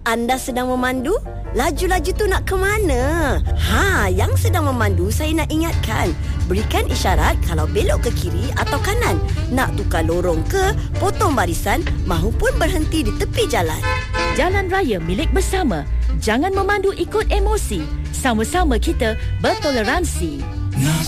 Anda sedang memandu? Laju-laju tu nak ke mana? Yang sedang memandu saya nak ingatkan, berikan isyarat kalau belok ke kiri atau kanan, nak tukar lorong ke, potong barisan mahupun berhenti di tepi jalan. Jalan raya milik bersama. Jangan memandu ikut emosi. Sama-sama kita bertoleransi.